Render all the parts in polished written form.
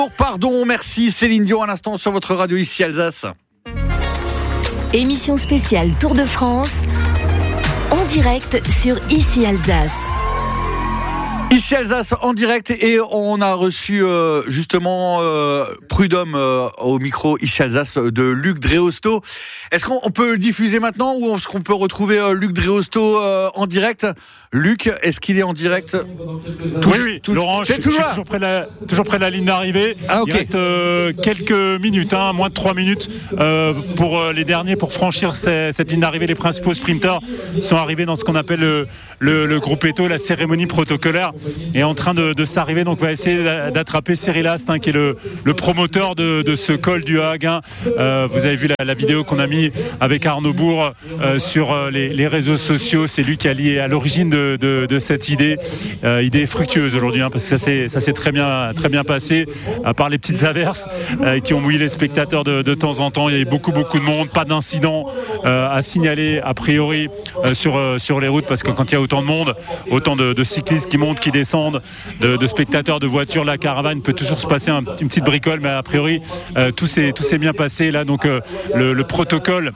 Pardon, merci Céline Dion, à l'instant sur votre radio ici Alsace. Émission spéciale Tour de France, en direct sur Ici Alsace. Ici Alsace en direct et on a reçu justement Prud'homme au micro Ici Alsace de Luc Dreosto. Est-ce qu'on peut le diffuser maintenant ou est-ce qu'on peut retrouver Luc Dreosto en direct? Luc, est-ce qu'il est en direct? Oui, Laurent, je suis toujours près de la ligne d'arrivée. Ah, okay. Il reste quelques minutes, moins de 3 minutes pour les derniers, pour franchir cette ligne d'arrivée. Les principaux sprinteurs sont arrivés dans ce qu'on appelle le gruppetto, la cérémonie protocolaire, est en train de s'arriver. Donc on va essayer d'attraper Cyril Ast, qui est le promoteur de ce col du Haguin. Vous avez vu la vidéo qu'on a mis avec Arnaud Bourg sur les réseaux sociaux. C'est lui qui a lié à l'origine de cette idée fructueuse aujourd'hui, parce que ça s'est très bien passé, à part les petites averses qui ont mouillé les spectateurs de temps en temps. Il y a eu beaucoup de monde, pas d'incident à signaler a priori sur les routes, parce que quand il y a autant de monde, autant de cyclistes qui montent, qui descendent, de spectateurs, de voitures, la caravane peut toujours se passer une petite bricole, mais a priori tout s'est bien passé là. Donc le protocole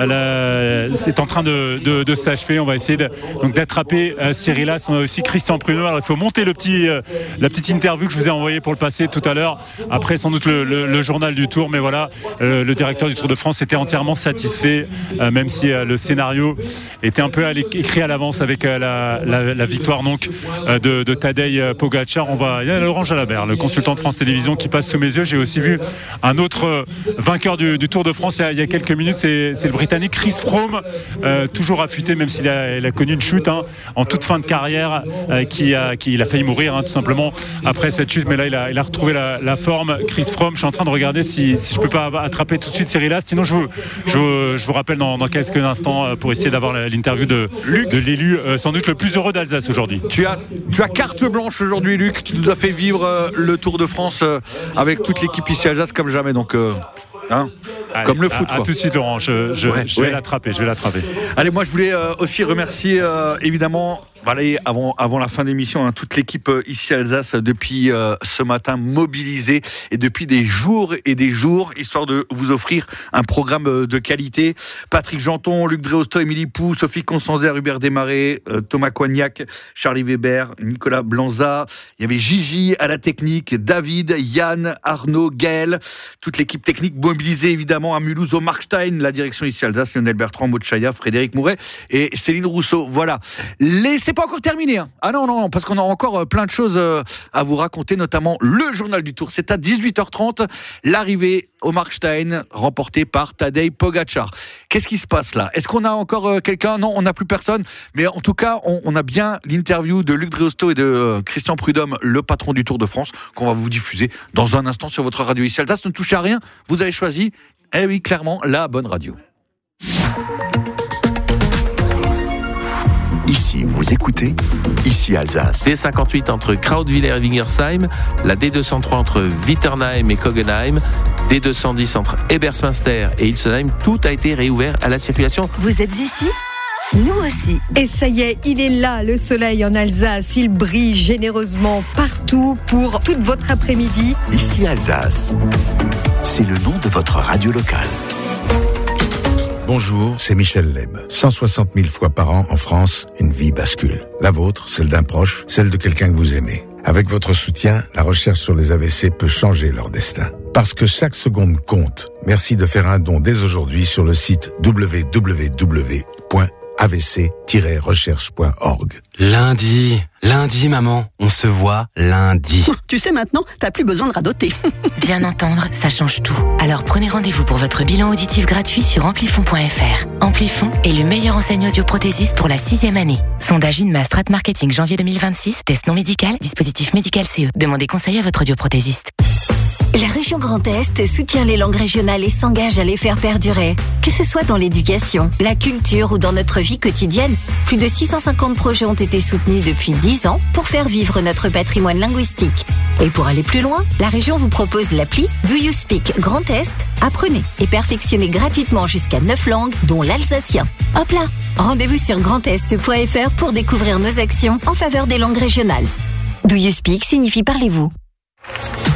c'est en train de s'achever. On va essayer d'attraper Cyril Ast. On a aussi Christian Prud'homme. Alors il faut monter la petite interview que je vous ai envoyée pour le passer tout à l'heure. Après sans doute le journal du Tour, mais voilà, le directeur du Tour de France était entièrement satisfait, même si le scénario était un peu écrit à l'avance avec la victoire donc de Tadej Pogačar. Il y a Laurent Jalabert, le consultant de France Télévisions, qui passe sous mes yeux. J'ai aussi vu un autre vainqueur du Tour de France il y a quelques minutes, c'est le Britannique Chris Froome, toujours affûté, même s'il a connu une chute en toute fin de carrière, il a failli mourir tout simplement après cette chute, mais là il a retrouvé la forme. Chris Froome, je suis en train de regarder si je peux pas attraper tout de suite Cyril Ast, sinon je vous rappelle dans quelques instants pour essayer d'avoir l'interview de l'élu sans doute le plus heureux d'Alsace aujourd'hui. Tu as carte blanche aujourd'hui, Luc. Tu nous as fait vivre le Tour de France avec toute l'équipe ici à Alsace comme jamais, donc allez, comme le foot. À tout de suite, Laurent. Je vais l'attraper. Allez, moi je voulais aussi remercier évidemment. Voilà, avant la fin de l'émission, toute l'équipe ici à Alsace depuis ce matin mobilisée et depuis des jours et des jours, histoire de vous offrir un programme de qualité. Patrick Janton, Luc Dreosto, Émilie Pou, Sophie Constanzer, Hubert Desmarais, Thomas Coignac, Charlie Weber, Nicolas Blanza. Il y avait Gigi à la technique, David, Yann, Arnaud, Gaël, toute l'équipe technique mobilisée évidemment à Mulhouse, au Markstein, la direction ici à Alsace, Lionel Bertrand, Maud Chaya, Frédéric Mouret et Céline Rousseau. Voilà. C'est pas encore terminé. Ah non, parce qu'on a encore plein de choses à vous raconter, notamment le journal du Tour. C'est à 18h30, l'arrivée au Markstein, remportée par Tadej Pogačar. Qu'est-ce qui se passe là? Est-ce qu'on a encore quelqu'un? Non, on n'a plus personne. Mais en tout cas, on a bien l'interview de Luc Dreosto et de Christian Prud'homme, le patron du Tour de France, qu'on va vous diffuser dans un instant sur votre radio ici Alsace. Ne touchez à rien, vous avez choisi, oui, clairement, la bonne radio. Ici, vous écoutez Ici Alsace. D58 entre Krautwiller et Wingersheim, la D203 entre Witternheim et Kogenheim, D210 entre Ebersmünster et Ilsenheim, tout a été réouvert à la circulation. Vous êtes ici ? Nous aussi. Et ça y est, il est là, le soleil en Alsace. Il brille généreusement partout pour toute votre après-midi. Ici Alsace, c'est le nom de votre radio locale. Bonjour, c'est Michel Leb. 160 000 fois par an en France, une vie bascule. La vôtre, celle d'un proche, celle de quelqu'un que vous aimez. Avec votre soutien, la recherche sur les AVC peut changer leur destin. Parce que chaque seconde compte. Merci de faire un don dès aujourd'hui sur le site www.avc-recherche.org. Lundi, maman, on se voit lundi. Tu sais maintenant, t'as plus besoin de radoter. Bien entendre, ça change tout. Alors prenez rendez-vous pour votre bilan auditif gratuit sur amplifon.fr. Amplifon est le meilleur enseigne audioprothésiste pour la 6e année. Sondage INMA Strat Marketing janvier 2026, test non médical, dispositif médical CE. Demandez conseil à votre audioprothésiste. La région Grand Est soutient les langues régionales et s'engage à les faire perdurer. Que ce soit dans l'éducation, la culture ou dans notre vie quotidienne, plus de 650 projets ont été soutenus depuis 10 ans pour faire vivre notre patrimoine linguistique. Et pour aller plus loin, la région vous propose l'appli Do You Speak Grand Est. Apprenez et perfectionnez gratuitement jusqu'à 9 langues, dont l'alsacien. Hop là! Rendez-vous sur grandest.fr pour découvrir nos actions en faveur des langues régionales. Do You Speak signifie parlez-vous.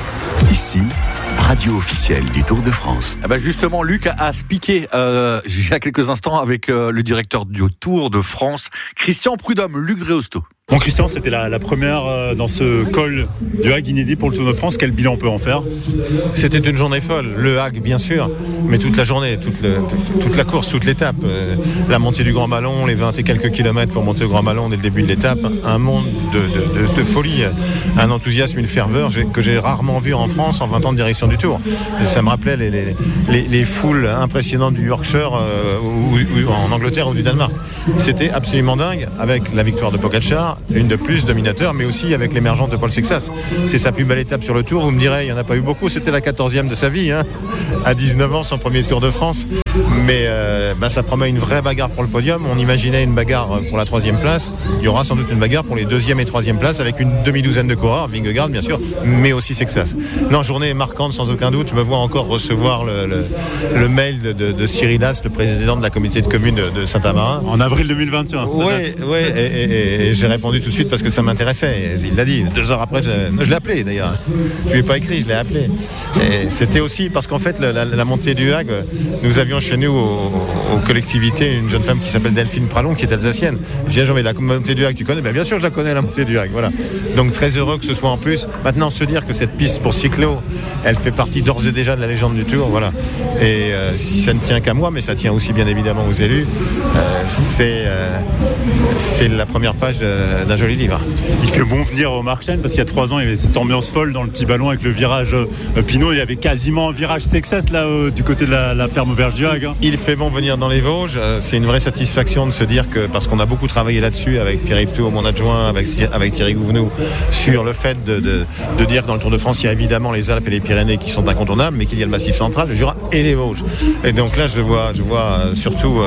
Ici, radio officielle du Tour de France. Justement, Luc a speaké il y a quelques instants avec le directeur du Tour de France, Christian Prudhomme, Luc Dréosto. Bon, Christian, c'était la première dans ce col du Hague inédit pour le Tour de France. Quel bilan on peut en faire ? C'était une journée folle. Le Hague, bien sûr, mais toute la journée, toute la course, toute l'étape. La montée du Grand Ballon, les 20 et quelques kilomètres pour monter au Grand Ballon dès le début de l'étape. Un monde de folie, un enthousiasme, une ferveur que j'ai rarement vu en France en 20 ans de direction du Tour. Et ça me rappelait les foules impressionnantes du Yorkshire ou en Angleterre ou du Danemark. C'était absolument dingue, avec la victoire de Pogačar, une de plus, dominateur, mais aussi avec l'émergence de Paul Sexas. C'est sa plus belle étape sur le Tour. Vous me direz, il n'y en a pas eu beaucoup, c'était la 14e de sa vie, à 19 ans, son premier Tour de France. Mais ça promet une vraie bagarre pour le podium. On imaginait une bagarre pour la 3e place. Il y aura sans doute une bagarre pour les 2e et 3e places avec une demi-douzaine de coureurs, Vingegaard bien sûr, mais aussi Sexas. Non, journée marquante sans aucun doute. Je me vois encore recevoir le mail de Cyril As, le président de la communauté de communes de Saint-Amarin. En avril 2021. Oui, et j'ai répondu tout de suite parce que ça m'intéressait. Il l'a dit. 2 heures après, je l'ai appelé d'ailleurs. Je lui ai pas écrit, je l'ai appelé. Et c'était aussi parce qu'en fait, la montée du Hague, nous avions chez nous aux collectivités une jeune femme qui s'appelle Delphine Pralon, qui est alsacienne. Je dis, mais la montée du Hague, tu connais ? Bien sûr que je la connais, la montée du Hague. Voilà. Donc très heureux que ce soit en plus. Maintenant, se dire que cette piste pour cyclo, elle fait partie d'ores et déjà de la légende du Tour. Voilà. Et si ça ne tient qu'à moi, mais ça tient aussi bien évidemment aux élus, c'est la première page d'un joli livre. Il fait bon venir au Markstein parce qu'il y a 3 ans, il y avait cette ambiance folle dans le petit ballon avec le virage Pinot. Il y avait quasiment un virage Sexas là du côté de la ferme Auberge du Hague. Il fait bon venir dans les Vosges. C'est une vraie satisfaction de se dire que, parce qu'on a beaucoup travaillé là-dessus avec Pierre-Yves Tour, mon adjoint, avec Thierry Gouvenou, sur le fait de dire que dans le Tour de France, il y a évidemment les Alpes et les Pyrénées qui sont incontournables, mais qu'il y a le Massif central, le Jura et les Vosges. Et donc là, je vois surtout,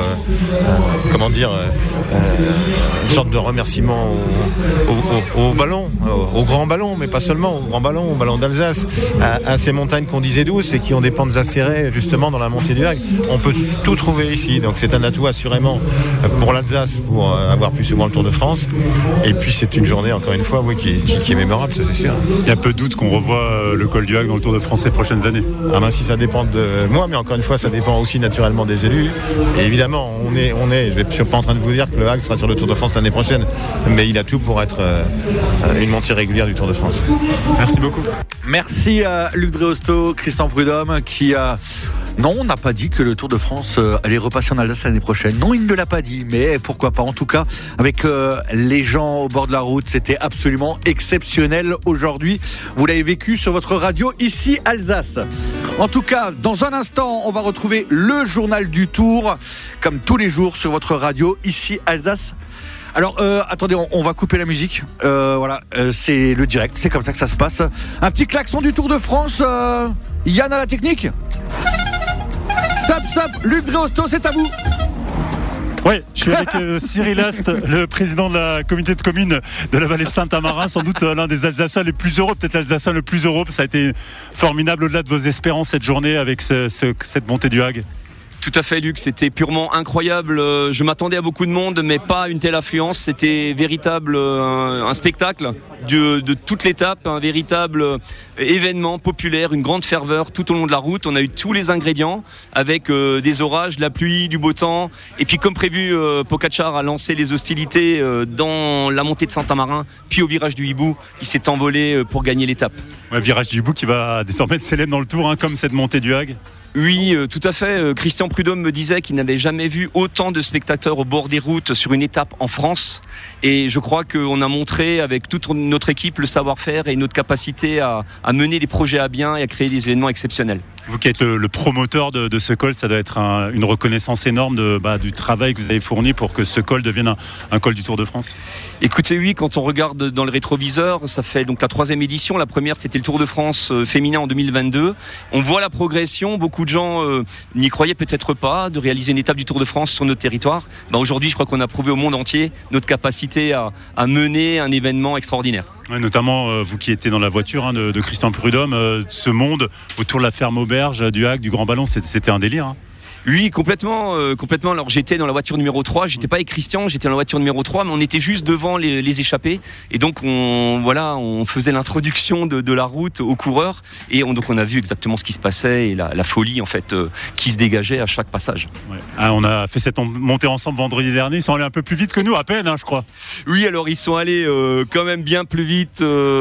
une sorte de remerciement au ballon, au grand ballon, mais pas seulement, au grand ballon, au ballon d'Alsace, à ces montagnes qu'on disait douces et qui ont des pentes acérées justement dans la montée du Hague. On peut tout trouver ici, donc c'est un atout assurément pour l'Alsace, pour avoir plus souvent le Tour de France. Et puis c'est une journée, encore une fois, qui est mémorable, ça c'est sûr. Il y a peu de doute qu'on revoit le col du Hague dans le Tour de France ces prochaines années. Si ça dépend de moi, mais encore une fois, ça dépend aussi naturellement des élus. Et évidemment, je ne suis pas en train de vous dire que le Hague sera sur le Tour de France l'année prochaine, mais il a tout pour être une montée régulière du Tour de France. Merci beaucoup. Merci à Luc Dréosto, Christian Prudhomme, qui a... Non, on n'a pas dit que le Tour de France allait repasser en Alsace l'année prochaine. Non, il ne l'a pas dit, mais pourquoi pas. En tout cas, avec les gens au bord de la route, c'était absolument exceptionnel aujourd'hui. Vous l'avez vécu sur votre radio, ici Alsace. En tout cas, dans un instant, on va retrouver le journal du Tour, comme tous les jours sur votre radio, ici Alsace. Alors, attendez, on va couper la musique. C'est le direct, c'est comme ça que ça se passe. Un petit klaxon du Tour de France. Yann à la technique. Stop, Luc Dréosto, c'est à vous. Oui, je suis avec Cyril Ast, le président de la communauté de communes de la vallée de Saint-Amarin, sans doute l'un des Alsaciens les plus heureux, peut-être l'Alsacien le plus heureux. Ça a été formidable au-delà de vos espérances cette journée avec cette montée du Hague. Tout à fait, Luc, c'était purement incroyable. Je m'attendais à beaucoup de monde, mais pas une telle affluence. C'était véritable un spectacle de toute l'étape, un véritable événement populaire, une grande ferveur tout au long de la route. On a eu tous les ingrédients avec des orages, de la pluie, du beau temps. Et puis comme prévu, Pogačar a lancé les hostilités dans la montée de Saint-Amarin, puis au virage du Hibou, il s'est envolé pour gagner l'étape. Ouais, virage du Hibou qui va désormais être célèbre dans le Tour, comme cette montée du Hague. Oui, tout à fait. Christian Prudhomme me disait qu'il n'avait jamais vu autant de spectateurs au bord des routes sur une étape en France. Et je crois qu'on a montré avec toute notre équipe le savoir-faire et notre capacité à mener les projets à bien et à créer des événements exceptionnels. Vous qui êtes le promoteur de ce col, ça doit être une reconnaissance énorme du travail que vous avez fourni pour que ce col devienne un col du Tour de France. Écoutez, oui, quand on regarde dans le rétroviseur, ça fait donc la 3e édition. La première, c'était le Tour de France féminin en 2022. On voit la progression. Beaucoup de gens n'y croyaient peut-être pas de réaliser une étape du Tour de France sur notre territoire. Aujourd'hui, je crois qu'on a prouvé au monde entier notre capacité à mener un événement extraordinaire. Ouais, notamment vous qui étiez dans la voiture de Christian Prudhomme, ce monde autour de la ferme Auberge, du Hague, du Grand Ballon, c'était un délire. Oui, complètement. Alors j'étais dans la voiture numéro 3, j'étais pas avec Christian, j'étais dans la voiture numéro 3, mais on était juste devant les échappés. Et donc on faisait l'introduction de la route aux coureurs. Et donc on a vu exactement ce qui se passait et la folie en fait qui se dégageait à chaque passage. Ouais. On a fait cette montée ensemble vendredi dernier, ils sont allés un peu plus vite que nous, à peine je crois. Oui, alors ils sont allés quand même bien plus vite.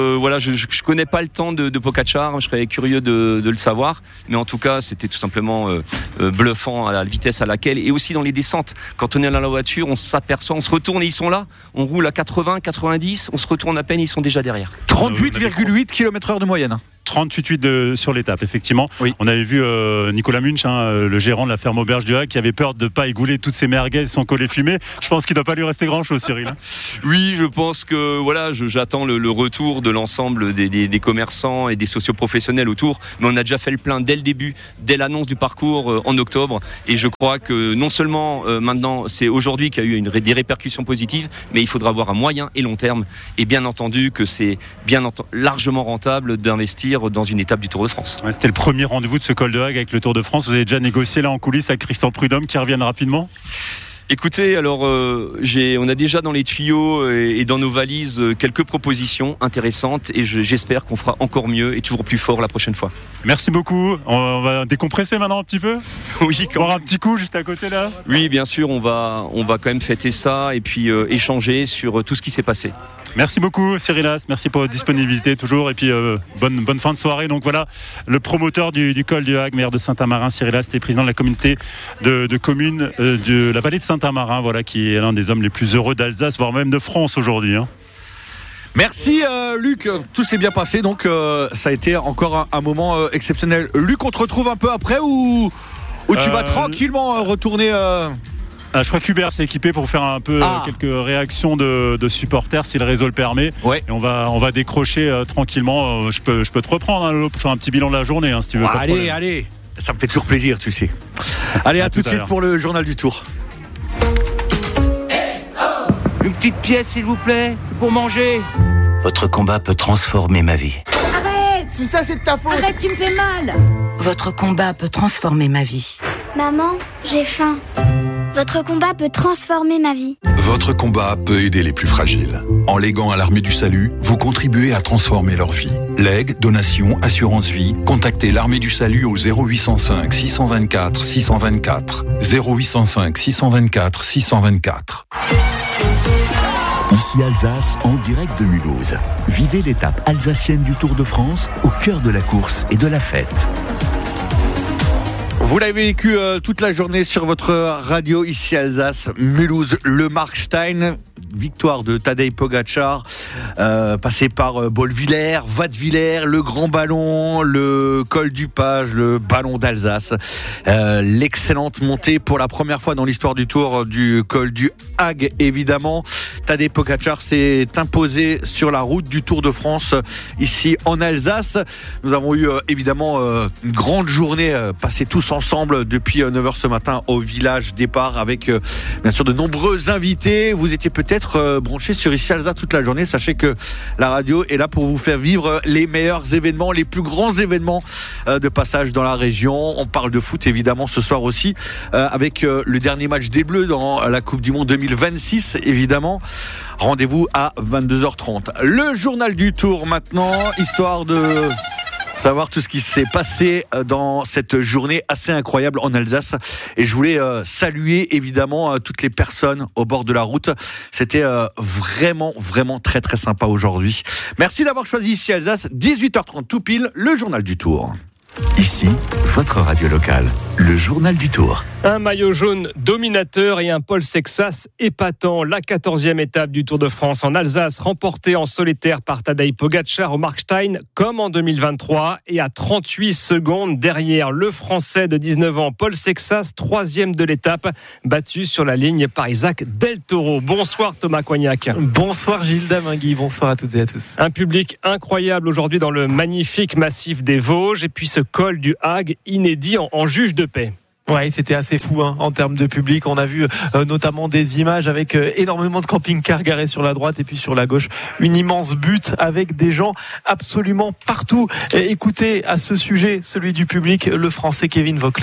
Je connais pas le temps de Pogačar, je serais curieux de le savoir. Mais en tout cas, c'était tout simplement bluffant à la vitesse à laquelle, et aussi dans les descentes. Quand on est dans la voiture, on s'aperçoit, on se retourne et ils sont là. On roule à 80, 90, on se retourne à peine, ils sont déjà derrière. 38,8 km/h de moyenne. 38,8 sur l'étape, effectivement. Oui. On avait vu Nicolas Munch, le gérant de la ferme Auberge du Hague, qui avait peur de ne pas égouler toutes ses merguez, son collet fumé. Je pense qu'il ne doit pas lui rester grand-chose, Cyril. Oui, je pense que j'attends le retour de l'ensemble des commerçants et des socioprofessionnels autour. Mais on a déjà fait le plein dès le début, dès l'annonce du parcours en octobre. Et je crois que non seulement maintenant, c'est aujourd'hui qu'il y a eu des répercussions positives, mais il faudra avoir un moyen et long terme. Et bien entendu que c'est largement rentable d'investir dans une étape du Tour de France. Ouais, c'était le premier rendez-vous de ce col de Hague avec le Tour de France. Vous avez déjà négocié là en coulisses avec Christian Prudhomme qui revienne rapidement ? Écoutez, alors on a déjà dans les tuyaux et dans nos valises quelques propositions intéressantes et j'espère qu'on fera encore mieux et toujours plus fort la prochaine fois. Merci beaucoup. On va décompresser maintenant un petit peu. Oui, on aura un petit coup juste à côté là. Oui, bien sûr, on va quand même fêter ça et puis échanger sur tout ce qui s'est passé. Merci beaucoup Cyrilas, merci pour votre disponibilité toujours et puis bonne fin de soirée. Donc voilà, le promoteur du col du Hague, maire de Saint-Amarin, Cyrilas, et président de la communauté de communes de la vallée de Saint-Amarin, voilà, qui est l'un des hommes les plus heureux d'Alsace, voire même de France aujourd'hui. Merci Luc, tout s'est bien passé, donc ça a été encore un moment exceptionnel. Luc, on te retrouve un peu après ou tu vas tranquillement retourner je crois qu'Hubert s'est équipé pour faire un peu quelques réactions de supporters si le réseau le permet. Ouais. Et on va décrocher tranquillement. Je peux te reprendre Lolo, pour faire un petit bilan de la journée si tu veux. Allez, ça me fait toujours plaisir, tu sais. Allez, à tout de suite pour le journal du Tour. Une petite pièce s'il vous plaît, pour manger. Votre combat peut transformer ma vie. Arrête, tout ça c'est de ta faute. Arrête, tu me fais mal. Votre combat peut transformer ma vie. Maman, j'ai faim. Votre combat peut transformer ma vie. Votre combat peut aider les plus fragiles. En léguant à l'Armée du Salut, vous contribuez à transformer leur vie. Legs, donations, assurance vie, contactez l'Armée du Salut au 0805 624 624. 0805 624 624. Ici Alsace, en direct de Mulhouse. Vivez l'étape alsacienne du Tour de France au cœur de la course et de la fête. Vous l'avez vécu toute la journée sur votre radio ici Alsace, Mulhouse, le Markstein. Victoire de Tadej Pogačar, passé par Bolvillers, Wattwiller, le Grand Ballon, le Col du Page, le Ballon d'Alsace. L'excellente montée pour la première fois dans l'histoire du Tour du Col du Hague, évidemment. Tadej Pogačar s'est imposé sur la route du Tour de France ici en Alsace. Nous avons eu évidemment une grande journée passée tous ensemble depuis 9h ce matin au village départ avec bien sûr de nombreux invités. Vous étiez peut-être branchés sur ici Alsace toute la journée. Sachez que la radio est là pour vous faire vivre les meilleurs événements, les plus grands événements de passage dans la région. On parle de foot évidemment ce soir aussi avec le dernier match des Bleus dans la Coupe du Monde 2026 évidemment. Rendez-vous à 22h30. Le journal du Tour maintenant, histoire de savoir tout ce qui s'est passé dans cette journée assez incroyable en Alsace. Et je voulais saluer évidemment toutes les personnes au bord de la route. C'était vraiment très très sympa aujourd'hui. Merci d'avoir choisi ici Alsace. 18h30 tout pile, le journal du Tour. Ici, votre radio locale, le journal du Tour. Un maillot jaune dominateur et un Paul Sexas épatant. La 14e étape du Tour de France en Alsace, remportée en solitaire par Tadej Pogačar au Markstein, comme en 2023. Et à 38 secondes derrière le Français de 19 ans, Paul Sexas, 3e de l'étape, battu sur la ligne par Isaac Del Toro. Bonsoir Thomas Coignac. Bonsoir Gilles Damingui, bonsoir à toutes et à tous. Un public incroyable aujourd'hui dans le magnifique massif des Vosges. Et puis ce col du Hague inédit en juge de paix. Ouais, c'était assez fou en termes de public. On a vu notamment des images avec énormément de camping-cars garés sur la droite et puis sur la gauche, une immense butte avec des gens absolument partout. Et écoutez à ce sujet, celui du public, le Français Kevin Vauquelin.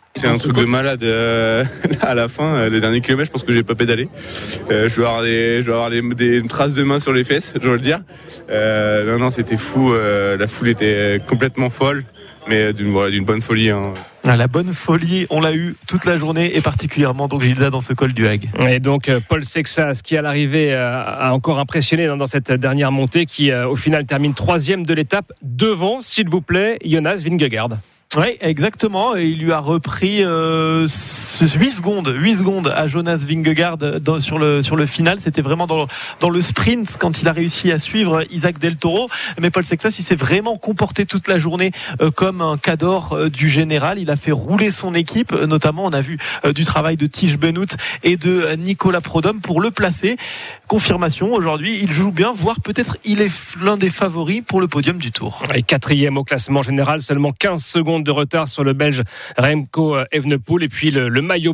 C'est un truc de malade à la fin, les derniers kilomètres, je pense que j'ai pas pédalé. Je vais avoir des traces de main sur les fesses, je dois le dire. Non, c'était fou, la foule était complètement folle, mais d'une bonne folie. Hein. La bonne folie, on l'a eu toute la journée et particulièrement donc Gilda dans ce col du Hague. Et donc Paul Sexas qui à l'arrivée a encore impressionné dans cette dernière montée qui au final termine 3e de l'étape devant, s'il vous plaît, Jonas Vingegaard. Oui, exactement. Et il lui a repris 8 secondes à Jonas Vingegaard sur le final. C'était vraiment dans le sprint quand il a réussi à suivre Isaac Del Toro. Mais Paul Sexas, il s'est vraiment comporté toute la journée comme un cador du général. Il a fait rouler son équipe. Notamment, on a vu du travail de Tige Benoît et de Nicolas Prodhomme pour le placer. Confirmation, aujourd'hui, il joue bien, voire peut-être il est l'un des favoris pour le podium du Tour. Et 4e au classement général, seulement 15 secondes de retard sur le Belge Remco Evenepoel. Et puis le maillot